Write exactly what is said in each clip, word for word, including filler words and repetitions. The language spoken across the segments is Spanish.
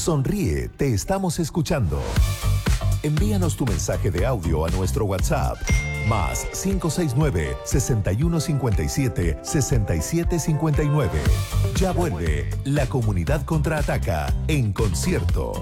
Sonríe, te estamos escuchando. Envíanos tu mensaje de audio a nuestro WhatsApp. Más cinco seis nueve, seis uno cinco siete, seis siete cinco nueve. Ya vuelve La Comunidad Contraataca en concierto.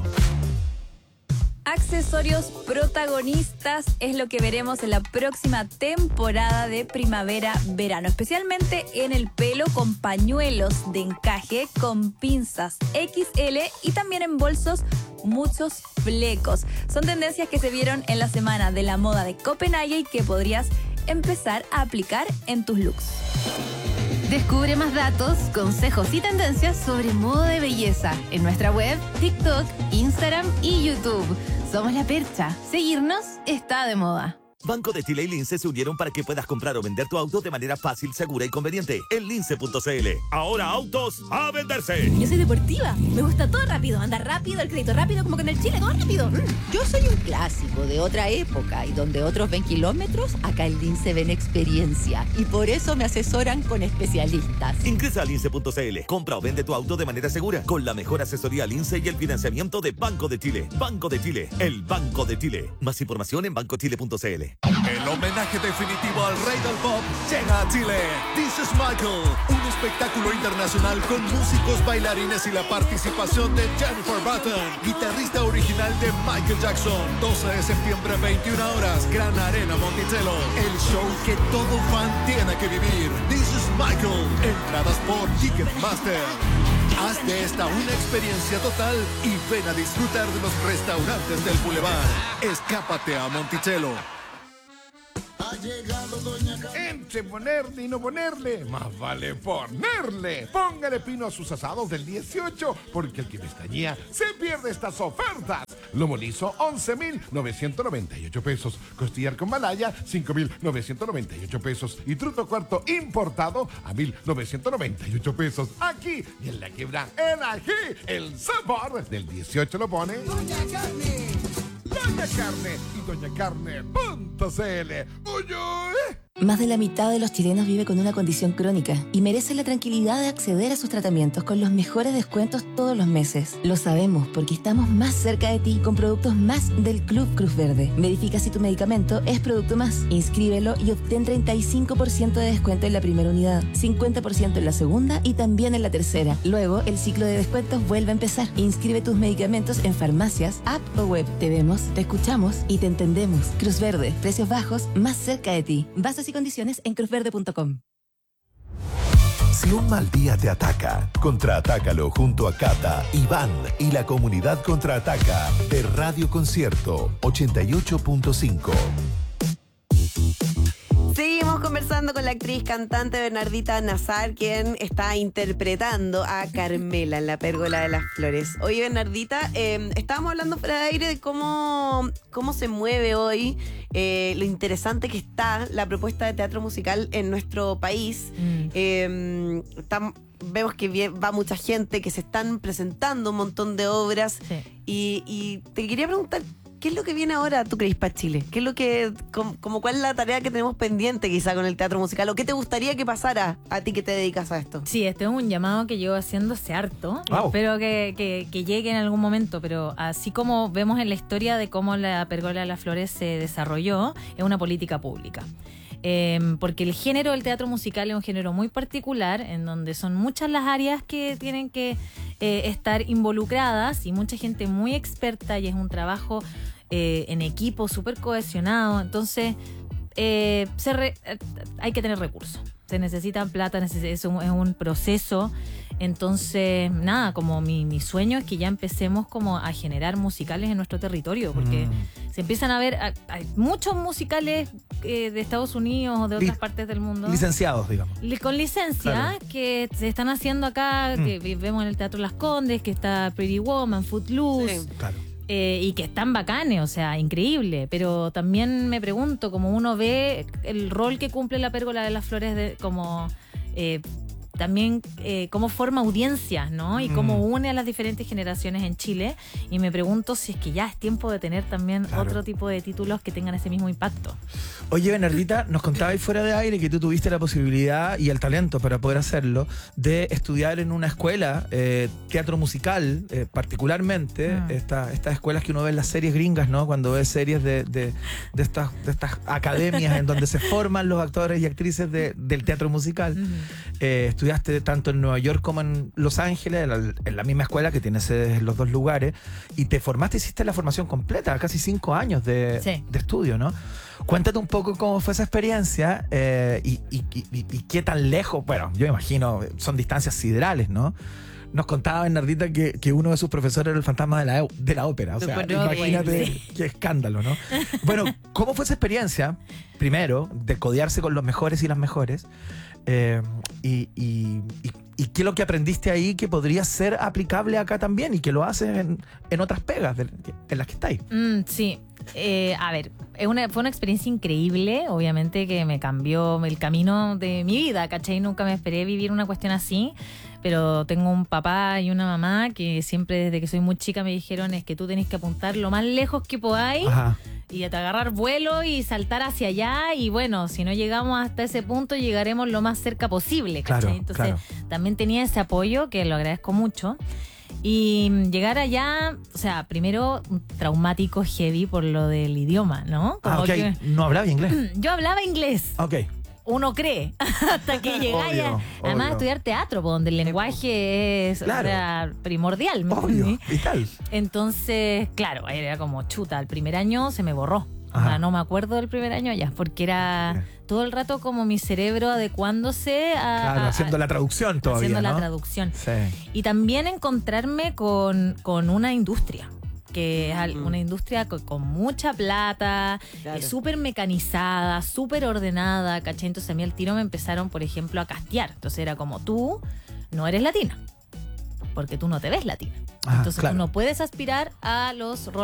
Accesorios protagonistas es lo que veremos en la próxima temporada de primavera-verano, especialmente en el pelo, con pañuelos de encaje, con pinzas equis ele y también en bolsos muchos flecos. Son tendencias que se vieron en la Semana de la Moda de Copenhague y que podrías empezar a aplicar en tus looks. Descubre más datos, consejos y tendencias sobre moda de belleza en nuestra web, TikTok, Instagram y YouTube. Somos La Percha. Seguirnos está de moda. Banco de Chile y Lince se unieron para que puedas comprar o vender tu auto de manera fácil, segura y conveniente en lince punto c l. Ahora autos a venderse. Yo soy deportiva, me gusta todo rápido, andar rápido, el crédito rápido, como que en el Chile todo rápido. Yo soy un clásico de otra época y donde otros ven kilómetros, acá en Lince ven experiencia y por eso me asesoran con especialistas. Ingresa a lince punto c l, compra o vende tu auto de manera segura con la mejor asesoría Lince y el financiamiento de Banco de Chile. Banco de Chile, el Banco de Chile. Más información en banco chile punto c l. El homenaje definitivo al rey del pop llega a Chile. This is Michael, un espectáculo internacional con músicos, bailarines y la participación de Jennifer Button, guitarrista original de Michael Jackson. doce de septiembre, veintiuna horas, Gran Arena Monticello. El show que todo fan tiene que vivir. This is Michael. Entradas por Ticketmaster. Haz de esta una experiencia total y ven a disfrutar de los restaurantes del Boulevard. Escápate a Monticello. Ha llegado Doña Carmen. Entre ponerle y no ponerle, más vale ponerle. Póngale pino a sus asados del dieciocho, porque el que pestañea se pierde estas ofertas. Lomo liso, once mil novecientos noventa y ocho pesos. Costillar con malaya, cinco mil novecientos noventa y ocho pesos. Y truto cuarto importado a mil novecientos noventa y ocho pesos. Aquí y en la quiebra, en ají, el sabor del dieciocho lo pone Doña Carne. Doña Carne y doña carne punto c l. ¡Uy, uy! Más de la mitad de los chilenos vive con una condición crónica y merece la tranquilidad de acceder a sus tratamientos con los mejores descuentos todos los meses. Lo sabemos porque estamos más cerca de ti con productos más del Club Cruz Verde. Verifica si tu medicamento es producto más, inscríbelo y obtén treinta y cinco por ciento de descuento en la primera unidad, cincuenta por ciento en la segunda y también en la tercera. Luego, el ciclo de descuentos vuelve a empezar. Inscribe tus medicamentos en farmacias, app o web. Te vemos, te escuchamos y te entendemos. Cruz Verde, precios bajos, más cerca de ti. Bases y condiciones en cruz verde punto com. Si un mal día te ataca, contraatácalo junto a Cata, Iván y la Comunidad Contraataca de Radio Concierto ochenta y ocho punto cinco. Seguimos conversando con la actriz cantante Bernardita Nazar, quien está interpretando a Carmela en La Pérgola de las Flores. Oye, Bernardita, eh, estábamos hablando fuera de aire de cómo, cómo se mueve hoy, eh, lo interesante que está la propuesta de teatro musical en nuestro país. Mm. Eh, tam, vemos que bien, va mucha gente, que se están presentando un montón de obras. Sí. Y, y te quería preguntar, ¿qué es lo que viene ahora, tú crees, para Chile? ¿Qué es lo que, como, como cuál es la tarea que tenemos pendiente quizá con el teatro musical? ¿O qué te gustaría que pasara a ti que te dedicas a esto? Sí, este es un llamado que llevo haciéndose harto. Wow. Espero que, que, que llegue en algún momento, pero así como vemos en la historia de cómo la Pérgola de las Flores se desarrolló, es una política pública. Eh, porque el género del teatro musical es un género muy particular, en donde son muchas las áreas que tienen que eh, estar involucradas y mucha gente muy experta, y es un trabajo eh, en equipo súper cohesionado. Entonces eh, se re, eh, hay que tener recursos, se necesitan plata, neces- es, un, es un proceso. Entonces, nada, como mi, mi sueño es que ya empecemos como a generar musicales en nuestro territorio, porque mm. se empiezan a ver, a, hay muchos musicales eh, de Estados Unidos o de otras Li- partes del mundo. Licenciados, digamos. Li- con licencia, claro. Que se están haciendo acá, mm. que vemos en el Teatro Las Condes, que está Pretty Woman, Footloose. Sí. Claro. Eh, y que están bacanes, o sea, increíble. Pero también me pregunto, como uno ve el rol que cumple la Pérgola de las Flores de, como... Eh, también eh, cómo forma audiencias, ¿no? Y cómo mm. une a las diferentes generaciones en Chile. Y me pregunto si es que ya es tiempo de tener también claro. otro tipo de títulos que tengan ese mismo impacto. Oye, Bernardita, nos contabais fuera de aire que tú tuviste la posibilidad y el talento para poder hacerlo de estudiar en una escuela, eh, teatro musical, eh, particularmente, mm. esta, estas escuelas que uno ve en las series gringas, ¿no? Cuando ve series de, de, de, estas, de estas academias en donde se forman los actores y actrices de, del teatro musical. Mm. Eh, estudiaste tanto en Nueva York como en Los Ángeles, en la, en la misma escuela que tiene sedes en los dos lugares, y te formaste, hiciste la formación completa, casi cinco años de, sí. de estudio, ¿no? Cuéntate un poco cómo fue esa experiencia eh, y, y, y, y qué tan lejos, bueno, yo imagino, son distancias siderales, ¿no? Nos contaba Bernardita que, que uno de sus profesores era el fantasma de la, de la ópera. O sea, bueno, imagínate sí. qué escándalo, ¿no? Bueno, ¿cómo fue esa experiencia? Primero, de codearse con los mejores y las mejores. Eh, y, y, y, y qué es lo que aprendiste ahí que podría ser aplicable acá también y que lo haces en, en otras pegas de, en las que estáis. Mm, sí. Eh, a ver, es una, fue una experiencia increíble, obviamente que me cambió el camino de mi vida, ¿cachai? Nunca me esperé vivir una cuestión así, pero tengo un papá y una mamá que siempre desde que soy muy chica me dijeron es que tú tenés que apuntar lo más lejos que podáis. Ajá. Y te agarrar vuelo y saltar hacia allá y bueno, si no llegamos hasta ese punto llegaremos lo más cerca posible, ¿cachai? Claro, entonces claro. también tenía ese apoyo que lo agradezco mucho. Y llegar allá, o sea, primero traumático heavy por lo del idioma, ¿no? Como ah, ok. que, ¿No hablaba inglés? Yo hablaba inglés. Ok. Uno cree, hasta que llegáis a, además a estudiar teatro, donde el lenguaje es claro. o sea, primordial. Obvio, vital. Entonces, claro, era como chuta, el primer año se me borró. O sea, no me acuerdo del primer año ya, porque era todo el rato como mi cerebro adecuándose a... Claro, a, haciendo a, la traducción todavía, Haciendo ¿no? la traducción. Sí. Y también encontrarme con, con una industria, que es una industria con, con mucha plata, claro. súper mecanizada, súper ordenada, ¿cachai? Entonces a mí al tiro me empezaron, por ejemplo, a castear. Entonces era como, tú no eres latina, porque tú no te ves latina. Entonces ah, claro. tú no puedes aspirar a los roles